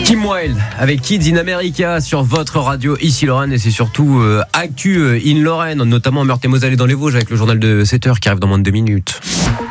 Kim Wilde avec Kids in America sur votre radio ici Lorraine, et c'est surtout Actu in Lorraine, notamment en Meurthe-et-Moselle et dans les Vosges avec le journal de 7h qui arrive dans moins de 2 minutes.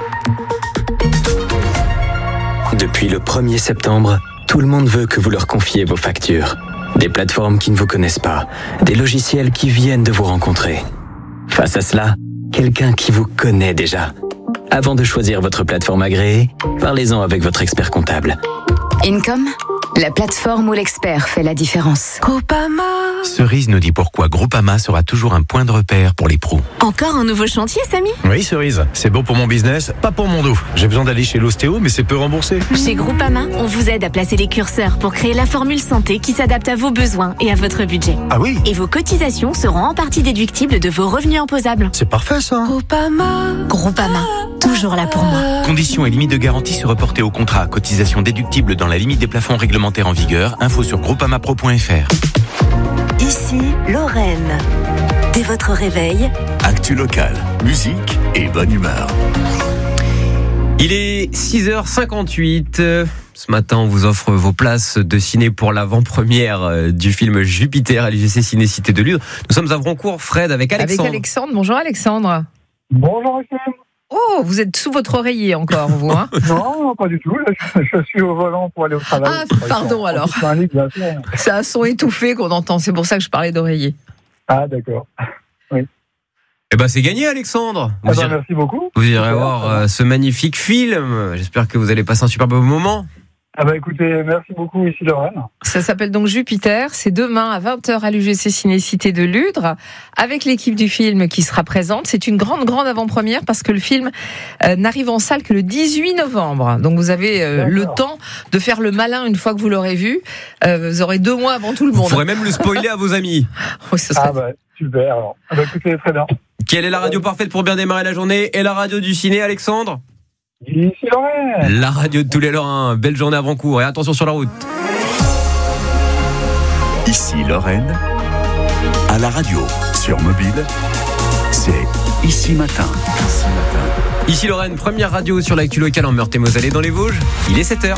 Depuis le 1er septembre, tout le monde veut que vous leur confiez vos factures. Des plateformes qui ne vous connaissent pas, des logiciels qui viennent de vous rencontrer. Face à cela, quelqu'un qui vous connaît déjà. Avant de choisir votre plateforme agréée, parlez-en avec votre expert comptable. Income, la plateforme où l'expert fait la différence. Groupama. Cerise nous dit pourquoi Groupama sera toujours un point de repère pour les pros. Encore un nouveau chantier, Samy ? Oui, Cerise, c'est bon pour mon business, pas pour mon dos. J'ai besoin d'aller chez l'ostéo, mais c'est peu remboursé. Chez Groupama, on vous aide à placer les curseurs pour créer la formule santé qui s'adapte à vos besoins et à votre budget. Ah oui ? Et vos cotisations seront en partie déductibles de vos revenus imposables. C'est parfait ça. Groupama, toujours là pour moi. Conditions et limites de garantie se reporter au contrat. Cotisation déductible dans la limite des plafonds réglementaires en vigueur. Info sur groupamapro.fr. Ici, Lorraine. Dès votre réveil, actu locale, musique et bonne humeur. Il est 6h58. Ce matin, on vous offre vos places de ciné pour l'avant-première du film Jupiter à l'UGC Ciné-Cité de Lure. Nous sommes à Vroncourt, Fred, avec Alexandre. Avec Alexandre. Bonjour Alexandre. Bonjour Maxime. Oh, vous êtes sous votre oreiller encore, vous, hein? Non, pas du tout. Là, je suis au volant pour aller au travail. Ah, pardon alors. C'est un son étouffé qu'on entend, c'est pour ça que je parlais d'oreiller. Ah, d'accord. Oui. Eh ben, c'est gagné, Alexandre. Merci beaucoup. Vous irez voir ce magnifique film. J'espère que vous allez passer un super beau moment. Ah bah écoutez, merci beaucoup ici Lorraine. Ça s'appelle donc Jupiter, c'est demain à 20h à l'UGC Ciné-Cité de Ludre, avec l'équipe du film qui sera présente. C'est une grande avant-première parce que le film n'arrive en salle que le 18 novembre. Donc vous avez le temps de faire le malin une fois que vous l'aurez vu. Vous aurez 2 mois avant tout le monde. Vous pourrez même le spoiler à vos amis. Oui, ça serait... Ah bah super alors. Ah bah écoutez, très bien. Quelle est la radio parfaite pour bien démarrer la journée et la radio du ciné, Alexandre ? Ici Lorraine. La radio de tous les Lorrains. Belle journée à Vroncourt et attention sur la route. Ici Lorraine, à la radio, sur mobile, c'est Ici Matin. Ici Lorraine, première radio sur l'actu locale en Meurthe-et-Moselle et dans les Vosges. Il est 7h.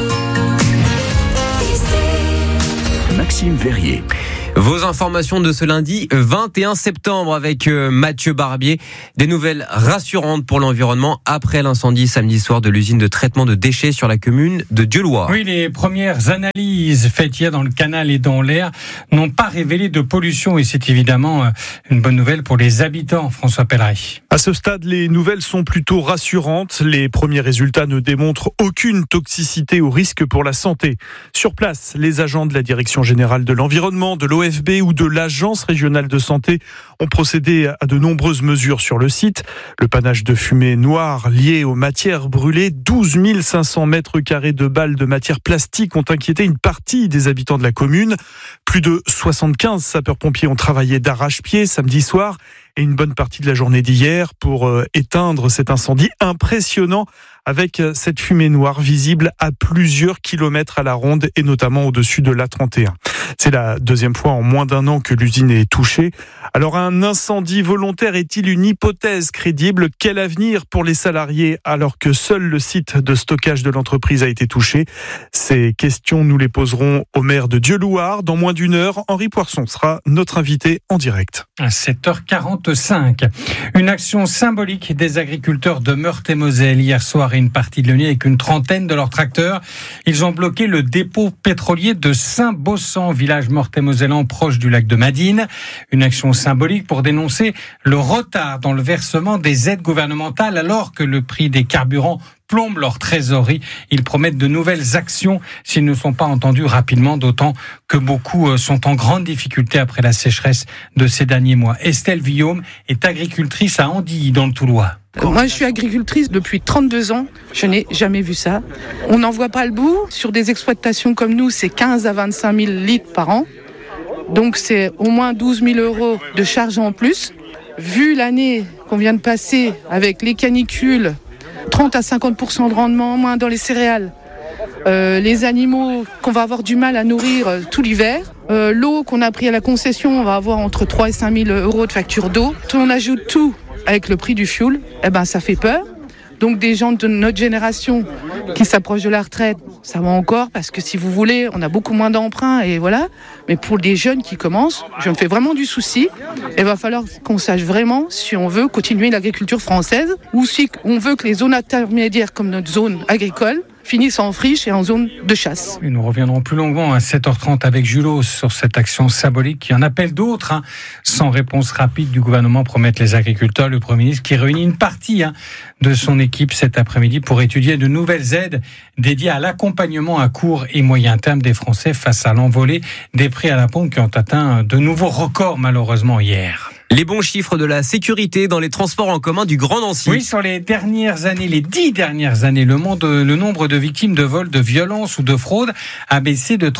Maxime Verrier. Vos informations de ce lundi 21 septembre avec Mathieu Barbier. Des nouvelles rassurantes pour l'environnement après l'incendie samedi soir de l'usine de traitement de déchets sur la commune de Dieulouard. Oui, les premières analyses faites hier dans le canal et dans l'air n'ont pas révélé de pollution et c'est évidemment une bonne nouvelle pour les habitants, François Pellery. À ce stade, les nouvelles sont plutôt rassurantes. Les premiers résultats ne démontrent aucune toxicité ou risque pour la santé. Sur place, les agents de la Direction générale de l'environnement, de l'OFB ou de l'Agence régionale de santé ont procédé à de nombreuses mesures sur le site. Le panache de fumée noire lié aux matières brûlées, 12 500 mètres carrés de balles de matière plastique ont inquiété une partie des habitants de la commune. Plus de 75 sapeurs-pompiers ont travaillé d'arrache-pied samedi soir et une bonne partie de la journée d'hier pour éteindre cet incendie impressionnant avec cette fumée noire visible à plusieurs kilomètres à la ronde et notamment au-dessus de l'A31. C'est la deuxième fois en moins d'1 an que l'usine est touchée. Alors un incendie volontaire est-il une hypothèse crédible ? Quel avenir pour les salariés alors que seul le site de stockage de l'entreprise a été touché ? Ces questions, nous les poserons au maire de Dieulouard dans moins d'1 heure. Henri Poisson sera notre invité en direct. À 7h45, une action symbolique des agriculteurs de Meurthe-et-Moselle hier soir et une partie de la nuit avec une trentaine de leurs tracteurs. Ils ont bloqué le dépôt pétrolier de Saint-Bossan, village meurthe-et-mosellan proche du lac de Madine. Une action symbolique pour dénoncer le retard dans le versement des aides gouvernementales alors que le prix des carburants plombe leur trésorerie. Ils promettent de nouvelles actions s'ils ne sont pas entendus rapidement, d'autant que beaucoup sont en grande difficulté après la sécheresse de ces derniers mois. Estelle Villaume est agricultrice à Andilly dans le Toulois. Moi, je suis agricultrice depuis 32 ans. Je n'ai jamais vu ça. On n'en voit pas le bout. Sur des exploitations comme nous, c'est 15 à 25 000 litres par an. Donc, c'est au moins 12 000 euros de charge en plus. Vu l'année qu'on vient de passer avec les canicules, 30 à 50% de rendement en moins dans les céréales, les animaux qu'on va avoir du mal à nourrir tout l'hiver, l'eau qu'on a pris à la concession, on va avoir entre 3 et 5 000 euros de facture d'eau. On ajoute tout avec le prix du fioul, ça fait peur. Donc des gens de notre génération qui s'approchent de la retraite, ça va encore, parce que si vous voulez, on a beaucoup moins d'emprunts, et voilà. Mais pour des jeunes qui commencent, je me fais vraiment du souci. Il va falloir qu'on sache vraiment si on veut continuer l'agriculture française, ou si on veut que les zones intermédiaires, comme notre zone agricole, finissent en friche et en zone de chasse. Et nous reviendrons plus longuement à 7h30 avec Julos sur cette action symbolique qui en appelle d'autres. Sans réponse rapide du gouvernement, promettent les agriculteurs. Le Premier ministre qui réunit une partie de son équipe cet après-midi pour étudier de nouvelles aides dédiées à l'accompagnement à court et moyen terme des Français face à l'envolée des prix à la pompe qui ont atteint de nouveaux records malheureusement hier. Les bons chiffres de la sécurité dans les transports en commun du Grand Nancy. Oui, sur les 10 dernières années, le nombre de victimes de vols, de violences ou de fraude a baissé de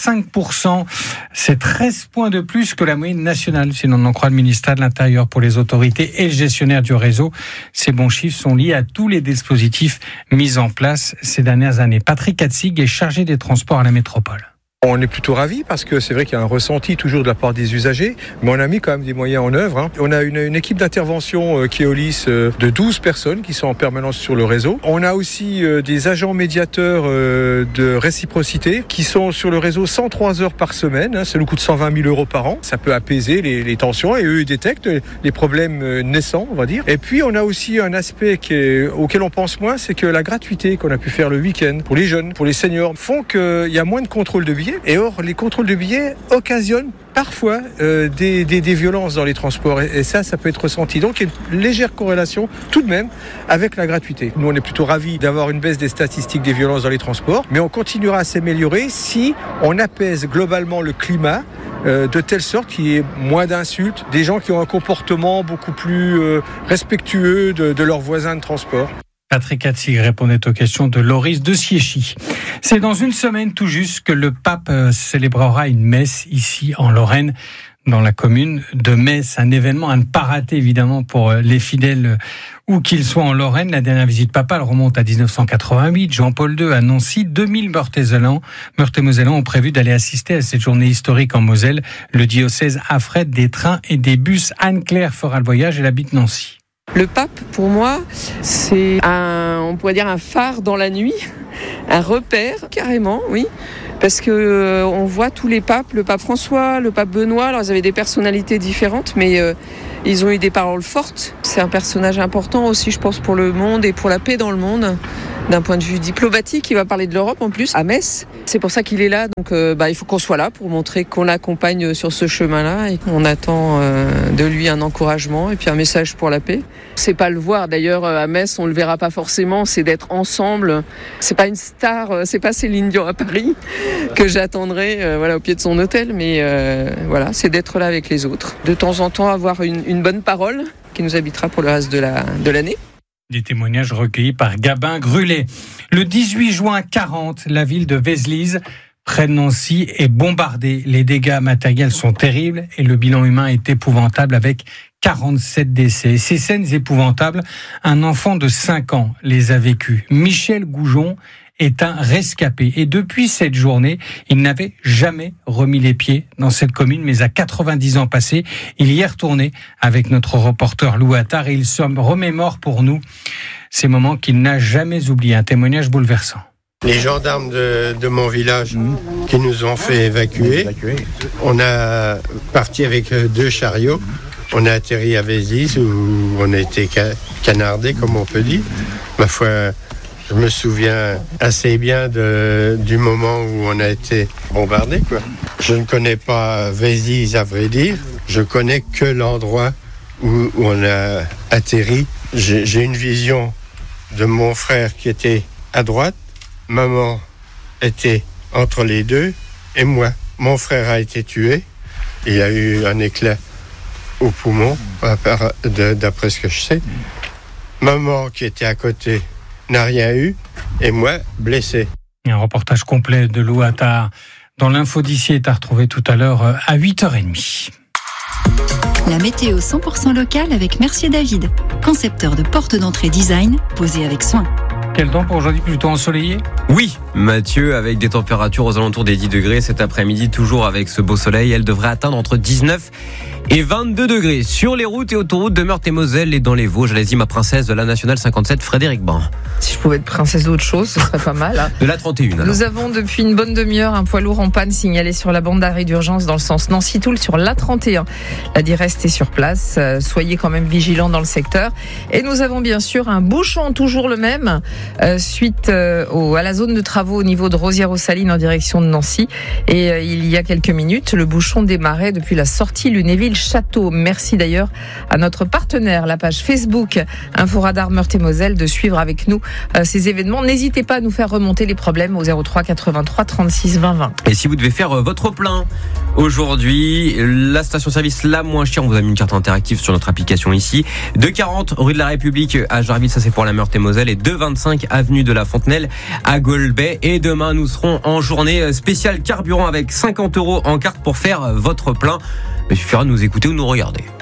35%. C'est 13 points de plus que la moyenne nationale, si l'on en croit le ministère de l'Intérieur. Pour les autorités et le gestionnaire du réseau, ces bons chiffres sont liés à tous les dispositifs mis en place ces dernières années. Patrick Hatzig est chargé des transports à la métropole. On est plutôt ravis parce que c'est vrai qu'il y a un ressenti toujours de la part des usagers, mais on a mis quand même des moyens en œuvre. On a une équipe d'intervention Keolis de 12 personnes qui sont en permanence sur le réseau. On a aussi des agents médiateurs de réciprocité qui sont sur le réseau 103 heures par semaine. Ça nous coûte 120 000 € par an. Ça peut apaiser les tensions et eux ils détectent les problèmes naissants, on va dire. Et puis on a aussi un aspect auquel on pense moins, c'est que la gratuité qu'on a pu faire le week-end pour les jeunes, pour les seniors, font qu'il y a moins de contrôle de billets. Et or, les contrôles de billets occasionnent parfois des violences dans les transports. Et ça peut être ressenti. Donc, il y a une légère corrélation, tout de même, avec la gratuité. Nous, on est plutôt ravis d'avoir une baisse des statistiques des violences dans les transports. Mais on continuera à s'améliorer si on apaise globalement le climat de telle sorte qu'il y ait moins d'insultes, des gens qui ont un comportement beaucoup plus respectueux de leurs voisins de transport. Patrick Hatzig répondait aux questions de Loris de Siéchy. C'est dans une semaine tout juste que le pape célébrera une messe ici en Lorraine, dans la commune de Metz. Un événement à ne pas rater évidemment pour les fidèles où qu'ils soient en Lorraine. La dernière visite papale remonte à 1988. Jean-Paul II à Nancy. 2000 Meurthe-et-Mosellans ont prévu d'aller assister à cette journée historique en Moselle. Le diocèse affrète des trains et des bus. Anne-Claire fera le voyage, elle habite Nancy. Le pape, pour moi, c'est on pourrait dire un phare dans la nuit, un repère, carrément, oui. Parce que on voit tous les papes, le pape François, le pape Benoît, alors ils avaient des personnalités différentes, mais ils ont eu des paroles fortes. C'est un personnage important aussi, je pense, pour le monde et pour la paix dans le monde. D'un point de vue diplomatique, il va parler de l'Europe en plus, à Metz. C'est pour ça qu'il est là, donc il faut qu'on soit là pour montrer qu'on l'accompagne sur ce chemin-là et qu'on attend de lui un encouragement et puis un message pour la paix. C'est pas le voir, d'ailleurs à Metz, on le verra pas forcément, c'est d'être ensemble. C'est pas une star, c'est pas Céline Dion à Paris que j'attendrai au pied de son hôtel, mais c'est d'être là avec les autres. De temps en temps, avoir une bonne parole qui nous habitera pour le reste de l'année. Des témoignages recueillis par Gabin Grullet. Le 18 juin 40, la ville de Vézelise, près de Nancy, est bombardée. Les dégâts matériels sont terribles et le bilan humain est épouvantable avec 47 décès. Ces scènes épouvantables, un enfant de 5 ans les a vécues. Michel Goujon est un rescapé. Et depuis cette journée, il n'avait jamais remis les pieds dans cette commune, mais à 90 ans passés, il y est retourné avec notre reporter Lou Attard et il se remémore pour nous ces moments qu'il n'a jamais oubliés. Un témoignage bouleversant. Les gendarmes de mon village qui nous ont fait évacuer. On a parti avec 2 chariots. On a atterri à Vézelise où on a été canardés, comme on peut dire. Ma foi, je me souviens assez bien du moment où on a été bombardé, quoi. Je ne connais pas Vézelise, à vrai dire. Je connais que l'endroit où on a atterri. J'ai une vision de mon frère qui était à droite. Maman était entre les deux et moi. Mon frère a été tué. Il a eu un éclat au poumon, d'après ce que je sais. Maman qui était à côté n'a rien eu, et moi, blessé. Un reportage complet de Lou Attard dans l'info d'ici est à retrouver tout à l'heure à 8h30. La météo 100% locale avec Mercier David, concepteur de portes d'entrée design posées avec soin. Quel temps pour aujourd'hui, plutôt ensoleillé ? Oui, Mathieu, avec des températures aux alentours des 10 degrés cet après-midi, toujours avec ce beau soleil. Elle devrait atteindre entre 19 et 22 degrés sur les routes et autoroutes de Meurthe-et-Moselle et dans les Vosges. Allez-y, ma princesse de la Nationale 57, Frédéric Ban. Si je pouvais être princesse d'autre chose, ce serait pas mal. De la 31. Alors. Nous avons depuis une bonne demi-heure un poids lourd en panne signalé sur la bande d'arrêt d'urgence dans le sens Nancy-Toul sur l'A31. La DIREST est sur place. Soyez quand même vigilants dans le secteur. Et nous avons bien sûr un bouchon, toujours le même, suite à la zone de travaux au niveau de Rosières-aux-Salines en direction de Nancy. Et il y a quelques minutes, le bouchon démarrait depuis la sortie Lunéville-Château. Merci d'ailleurs à notre partenaire, la page Facebook Inforadar Meurthe-et-Moselle, de suivre avec nous ces événements. N'hésitez pas à nous faire remonter les problèmes au 03 83 36 20 20. Et si vous devez faire votre plein aujourd'hui, la station-service la moins chère, on vous a mis une carte interactive sur notre application ici. 2,40 rue de la République à Jarville, ça c'est pour la Meurthe-et-Moselle, et 2,25 avenue de la Fontenelle à Golbet. Et demain, nous serons en journée spéciale carburant avec 50 € en carte pour faire votre plein. Il suffira de nous écouter ou de nous regarder.